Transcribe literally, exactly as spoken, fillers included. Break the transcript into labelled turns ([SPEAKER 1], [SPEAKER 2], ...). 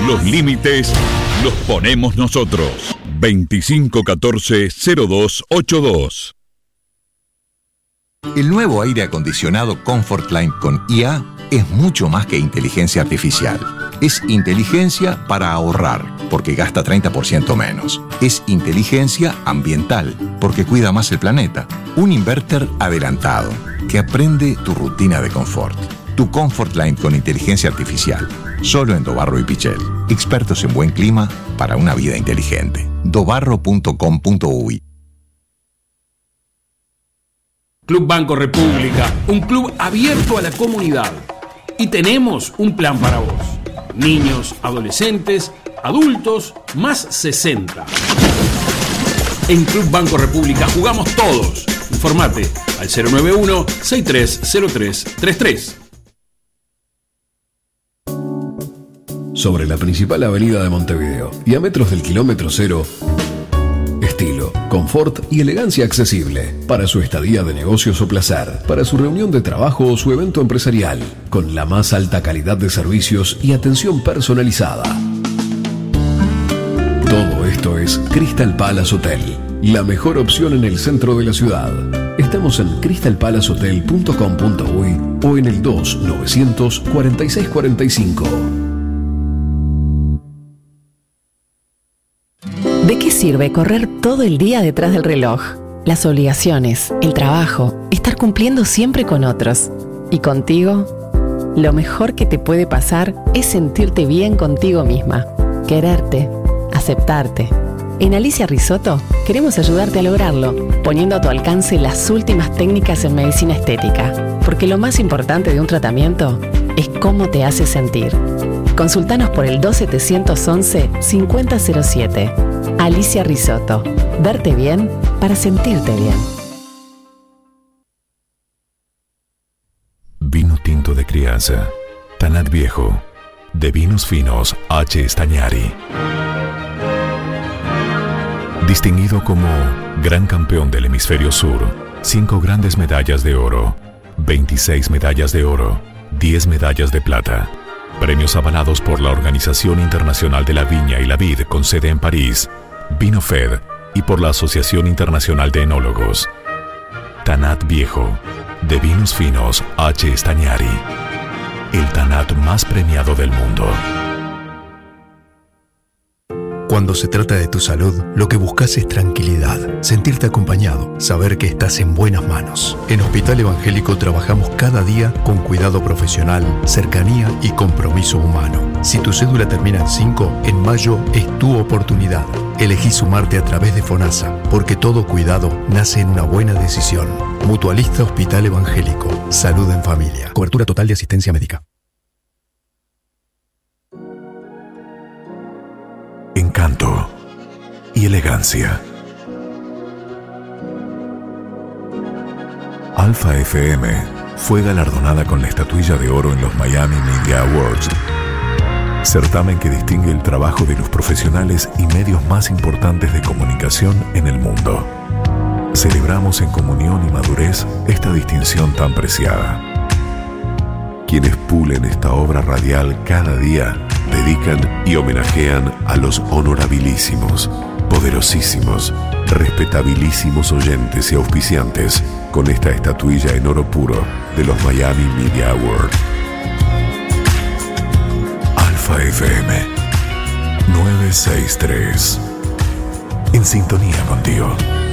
[SPEAKER 1] Los límites los ponemos nosotros. veinticinco catorce cero dos ochenta y dos.
[SPEAKER 2] El nuevo aire acondicionado Comfortline con I A es mucho más que inteligencia artificial. Es inteligencia para ahorrar, porque gasta treinta por ciento menos. Es inteligencia ambiental, porque cuida más el planeta. Un inverter adelantado, que aprende tu rutina de confort. Tu Comfortline con inteligencia artificial. Solo en Dobarro y Pichel. Expertos en buen clima para una vida inteligente. dobarro punto com punto uy.
[SPEAKER 3] Club Banco República, un club abierto a la comunidad. Y tenemos un plan para vos. Niños, adolescentes, adultos, más sesenta. En Club Banco República jugamos todos. Informate al cero nueve uno, seis tres cero tres tres tres.
[SPEAKER 4] Sobre la principal avenida de Montevideo y a metros del kilómetro cero, estilo, confort y elegancia accesible para su estadía de negocios o placer, para su reunión de trabajo o su evento empresarial, con la más alta calidad de servicios y atención personalizada. Todo esto es Crystal Palace Hotel, la mejor opción en el centro de la ciudad. Estamos en crystal palace hotel punto com punto uy o en el dos novecientos cuarenta y seis cuarenta y cinco.
[SPEAKER 5] ¿De qué sirve correr todo el día detrás del reloj? Las obligaciones, el trabajo, estar cumpliendo siempre con otros. ¿Y contigo? Lo mejor que te puede pasar es sentirte bien contigo misma, quererte, aceptarte. En Alicia Risotto queremos ayudarte a lograrlo, poniendo a tu alcance las últimas técnicas en medicina estética, porque lo más importante de un tratamiento es cómo te hace sentir. Consultanos por el dos setecientos once cincuenta cero siete. Alicia Risotto. Verte bien para sentirte bien.
[SPEAKER 6] Vino tinto de crianza. Tanat Viejo. De vinos finos H. Stagnari. Distinguido como Gran Campeón del Hemisferio Sur. cinco grandes medallas de oro. veintiséis medallas de oro. diez medallas de plata. Premios avalados por la Organización Internacional de la Viña y la Vid con sede en París, VinoFed y por la Asociación Internacional de Enólogos. Tanat Viejo, de vinos finos H. Stagnari. El Tanat más premiado del mundo.
[SPEAKER 7] Cuando se trata de tu salud, lo que buscas es tranquilidad, sentirte acompañado, saber que estás en buenas manos. En Hospital Evangélico trabajamos cada día con cuidado profesional, cercanía y compromiso humano. Si tu cédula termina en cinco, en mayo es tu oportunidad. Elegí sumarte a través de FONASA, porque todo cuidado nace en una buena decisión. Mutualista Hospital Evangélico. Salud en familia. Cobertura total de asistencia médica.
[SPEAKER 6] Encanto y elegancia. Alfa F M fue galardonada con la estatuilla de oro en los Miami Media Awards, certamen que distingue el trabajo de los profesionales y medios más importantes de comunicación en el mundo. Celebramos en comunión y madurez esta distinción tan preciada. Quienes pulen esta obra radial cada día, dedican y homenajean a los honorabilísimos, poderosísimos, respetabilísimos oyentes y auspiciantes con esta estatuilla en oro puro de los Miami Media Awards. Alfa F M novecientos sesenta y tres. En sintonía contigo.